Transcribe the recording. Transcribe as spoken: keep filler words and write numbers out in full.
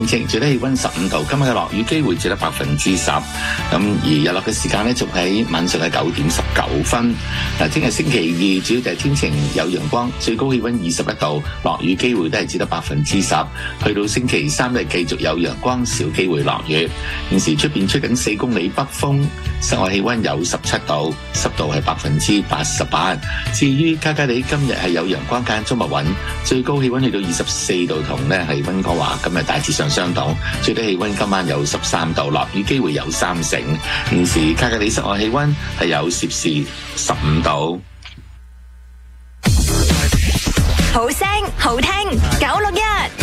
晴，最低氣溫十五度，今日嘅落雨機會只得百分之十。咁而日落嘅時間呢，仲喺晚上嘅九點十九分。嗱，聽日星期二主要就係天晴有陽光，最高氣溫二十一度，落雨機會都係只得百分之十。去到星期三呢，繼續有陽光，少機會落雨。現時出邊吹緊四公里北風，室外氣溫有十七度，濕度係百分之八十八。至於加加利今日係有陽光間中密雲，最高氣溫去到二十四度，同呢係溫哥華今日大致上相同，最低氣溫今晚有十三度，落雨機會有三成。現時加加利室外氣溫係有攝氏十五度。 好聲好聽九六一。